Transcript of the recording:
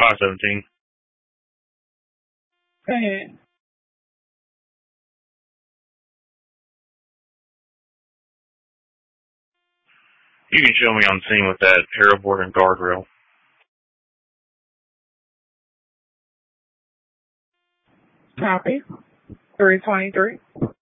517. Go ahead. You can show me on scene with that arrow board and guardrail. Copy. 323.